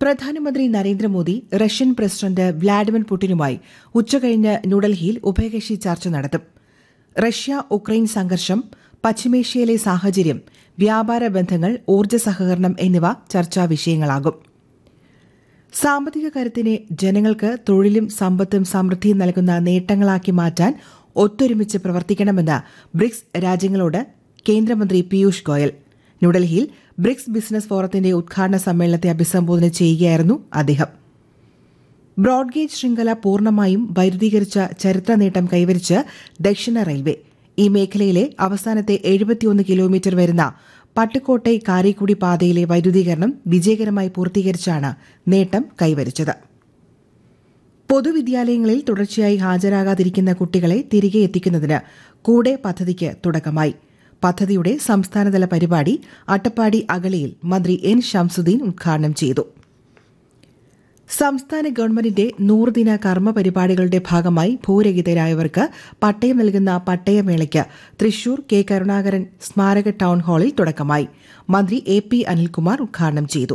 പ്രധാനമന്ത്രി Narendra Modi Russian president Vladimir പുടിനുമായി ഉച്ചകഴിഞ്ഞ് ന്യൂഡൽഹിയിൽ ഉഭയകക്ഷി ചർച്ച നടത്തും. റഷ്യ ഉക്രൈൻ സംഘർഷം, പശ്ചിമേഷ്യയിലെ സാഹചര്യം, വ്യാപാര ബന്ധങ്ങൾ, ഊർജ്ജ സഹകരണം എന്നിവ ചർച്ചാ വിഷയങ്ങളാകും. സാമ്പത്തിക കരുത്തിനെ ജനങ്ങൾക്ക് തൊഴിലും സമ്പത്തും സമൃദ്ധിയും നൽകുന്ന നേട്ടങ്ങളാക്കി മാറ്റാൻ ഒത്തൊരുമിച്ച് പ്രവർത്തിക്കണമെന്ന് ബ്രിക്സ് രാജ്യങ്ങളോട് കേന്ദ്രമന്ത്രി പീയൂഷ് ഗോയൽ. ന്യൂഡൽഹിയിൽ ബ്രിക്സ് ബിസിനസ് ഫോറത്തിന്റെ ഉദ്ഘാടന സമ്മേളനത്തെ അഭിസംബോധന ചെയ്യുകയായിരുന്നു അദ്ദേഹം. ബ്രോഡ്ഗേജ് ശൃംഖല പൂർണ്ണമായും വൈദ്യുതീകരിച്ച ചരിത്ര നേട്ടം കൈവരിച്ച് ദക്ഷിണ റെയിൽവേ. ഈ മേഖലയിലെ അവസാനത്തെ 71 കിലോമീറ്റർ വരുന്ന പട്ടുകോട്ടൈ കാരിക്കുടി പാതയിലെ വൈദ്യുതീകരണം വിജയകരമായി പൂർത്തീകരിച്ചാണ് നേട്ടം കൈവരിച്ചത്. പൊതുവിദ്യാലയങ്ങളിൽ തുടർച്ചയായി ഹാജരാകാതിരിക്കുന്ന കുട്ടികളെ തിരികെ എത്തിക്കുന്നതിന് കൂടെ പദ്ധതിക്ക് തുടക്കമായി. പദ്ധതിയുടെ സംസ്ഥാനതല പരിപാടി അട്ടപ്പാടി അഗളിയിൽ മന്ത്രി എൻ ശംസുദ്ദീൻ ഉദ്ഘാടനം ചെയ്തു. സംസ്ഥാന ഗവൺമെന്റിന്റെ 100 ദിന കർമ്മ പരിപാടികളുടെ ഭാഗമായി ഭൂരഹിതരായവർക്ക് പട്ടയം നൽകുന്ന പട്ടയമേളയ്ക്ക് തൃശൂർ കെ കരുണാകരൻ സ്മാരക ടൌൺ ഹാളിൽ തുടക്കമായി. മന്ത്രി എ പി അനിൽകുമാർ ഉദ്ഘാടനം ചെയ്തു.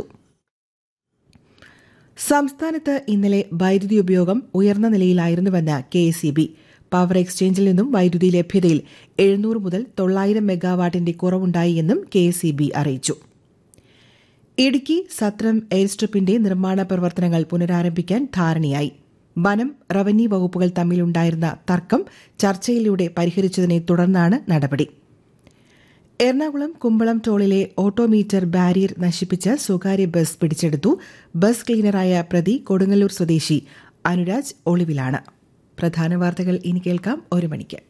സംസ്ഥാനത്ത് ഇന്നലെ വൈദ്യുതി ഉപയോഗം ഉയർന്ന നിലയിലായിരുന്നുവെന്ന് കെഎസ്ഇബി. പവർ എക്സ്ചേഞ്ചിൽ നിന്നും വൈദ്യുതി ലഭ്യതയിൽ 700 മുതൽ 900 മെഗാവാട്ടിന്റെ കുറവുണ്ടായി എന്നും കെഎസ്ഇബി അറിയിച്ചു. ഇടുക്കി സത്രം എയർ സ്ട്രിപ്പിന്റെ നിർമ്മാണ പ്രവർത്തനങ്ങൾ പുനരാരംഭിക്കാൻ ധാരണയായി. വനം, റവന്യൂ വകുപ്പുകൾ തമ്മിലുണ്ടായിരുന്ന തർക്കം ചർച്ചയിലൂടെ പരിഹരിച്ചതിനെ തുടർന്നാണ് നടപടി. എറണാകുളം കുമ്പളം ടോളിലെ ഓട്ടോമീറ്റർ ബാരിയർ നശിപ്പിച്ച് സ്വകാര്യ ബസ് പിടിച്ചെടുത്തു. ബസ് ക്ലീനറായ പ്രതി കൊടുങ്ങല്ലൂർ സ്വദേശി അനുരാജ് ഒളിവിലാണ്. പ്രധാന വാർത്തകൾ ഇനി കേൾക്കാം 1 മണിക്ക്.